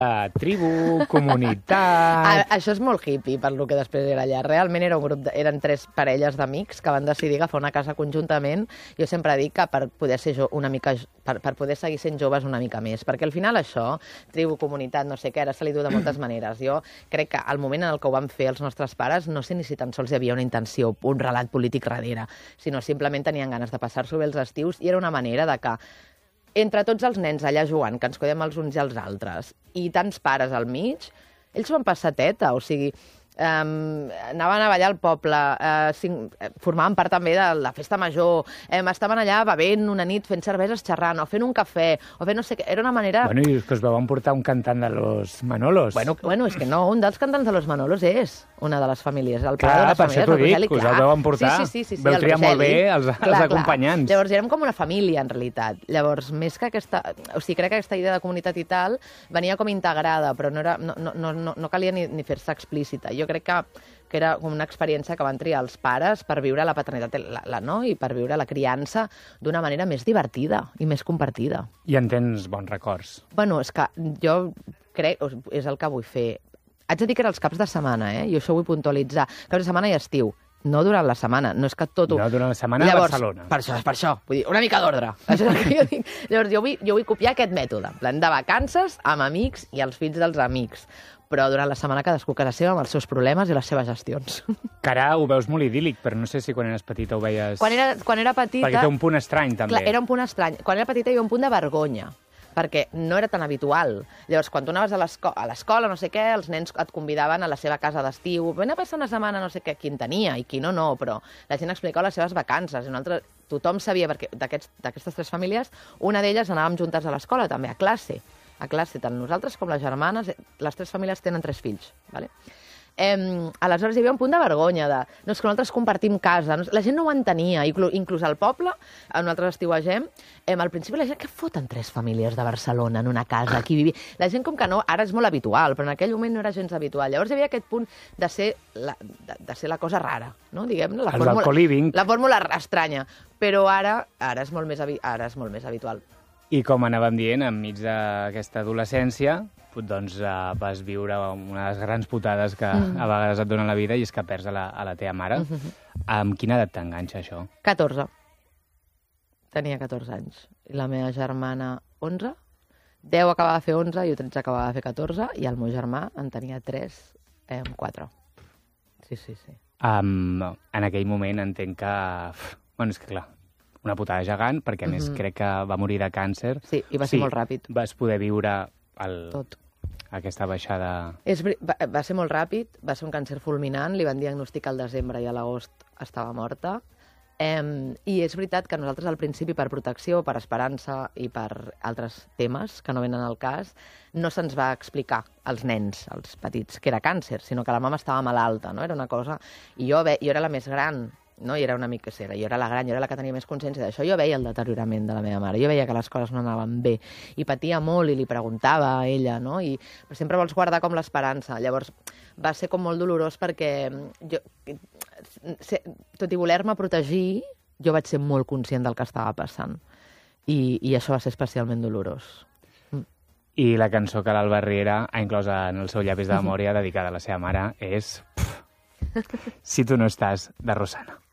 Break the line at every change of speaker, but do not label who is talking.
tribu, comunitat...
Això és molt hippie, per lo que després era allà. Realment era un grup eren 3 parelles d'amics que van decidir agafar una casa conjuntament. Jo sempre dic que per poder ser per poder seguir sent joves una mica més, perquè al final això, tribu, comunitat, no sé què, ara se li diu de moltes maneres. Jo crec que al moment en el que ho van fer els nostres pares, no sé ni si tan sols hi havia una intenció, un relat polític darrere, sinó simplement tenien ganes de passar-s'ho bé els estius i era una manera de que entre tots els nens allà jugant, que ens cuidem els uns i els altres, i tants pares al mig, ells van passar teta, o sigui, anaven a ballar al poble, formaven part també de la festa major, estaven allà bevent una nit, fent cerveses, xerrant, o fent un cafè, o fent no sé què, era una manera...
Bueno, i és que us vau portar un cantant de los Manolos.
Bueno, és que no, un dels cantants de los Manolos és una de les famílies, el pare
clar,
de les famílies,
el Rogeli, que us el vau portar.
Sí,
vau triar molt bé els acompanyants.
Llavors érem com una família, en realitat. Llavors, més que aquesta... O sigui, crec que aquesta idea de comunitat i tal venia com integrada, però no calia ni fer-se explícita. Jo crec que era una experiència que van triar els pares per viure la paternitat i per viure la criança d'una manera més divertida i més compartida.
I en tens bons records?
Bueno, és que jo crec, és el que vull fer. Haig de dir que eren els caps de setmana, i això ho vull puntualitzar. Caps de setmana i estiu. No durant la setmana, no és que tot...
No, durant la setmana a Barcelona.
Per això. Vull dir, una mica d'ordre. Això és el que jo dic. Llavors, jo vull copiar aquest mètode. En plan de vacances, amb amics i els fills dels amics. Però durant la setmana cadascú a casa seva amb els seus problemes i les seves gestions.
Que ara ho veus molt idíl·lic, però no sé si quan eres petita ho veies...
Quan era petita...
Perquè té un punt estrany, també.
Clar, era un punt estrany. Quan era petita hi havia un punt de vergonya, perquè no era tan habitual. Llavors, quan tu anaves a l'escola, no sé què, els nens et convidaven a la seva casa d'estiu, ven a passar una setmana, no sé què, qui en tenia i qui no, però la gent explicava les seves vacances. Tothom sabia, perquè d'aquestes 3 famílies, una d'elles anàvem juntes a l'escola, també, a classe, tant nosaltres com les germanes, les 3 famílies tenen 3 fills, ¿vale? Aleshores hi havia un punt de vergonya no, és que nosaltres compartim casa, la gent no ho entenia, inclús al poble on nosaltres estiuegem, al principi la gent, què foten 3 famílies de Barcelona en una casa, aquí vivia? La gent com que no, ara és molt habitual, però en aquell moment no era gens habitual. Llavors hi havia aquest punt de ser la cosa rara, no? Diguem-ne, la fórmula estranya, però ara és molt més habitual.
I com anàvem dient, enmig d'aquesta adolescència, doncs vas viure una de les grans putades que a vegades et dona la vida, i és que perds a la teva mare. Amb quina edat t'enganxa això?
14. Tenia 14 anys. I la meva germana, 11. 10 acabava de fer 11, jo 13 acabava de fer 14, i el meu germà en tenia 3, 4. Sí.
En aquell moment entenc que... Bueno, és que clar, una putada gegant, perquè a més crec que va morir de càncer.
Sí, i va ser molt ràpid.
Vas poder viure
tot.
Aquesta baixada...
Va ser molt ràpid, va ser un càncer fulminant, li van diagnosticar al desembre i a l'agost estava morta. I és veritat que nosaltres al principi, per protecció, per esperança i per altres temes que no venen al cas, no se'ns va explicar als nens, als petits, que era càncer, sinó que la mama estava malalta, no? Era una cosa... I jo era la més gran, no? I era una mica... Jo era la gran, jo era la que tenia més consciència d'això. Jo veia el deteriorament de la meva mare, jo veia que les coses no anaven bé, i patia molt, i li preguntava a ella, no? Però sempre vols guardar com l'esperança. Llavors va ser com molt dolorós perquè jo, tot i voler-me protegir, jo vaig ser molt conscient del que estava passant. I això va ser especialment dolorós.
I la cançó que l'Alba Riera ha inclòs en el seu llapis de memòria dedicada a la seva mare és Si tu no estàs, de Rosana.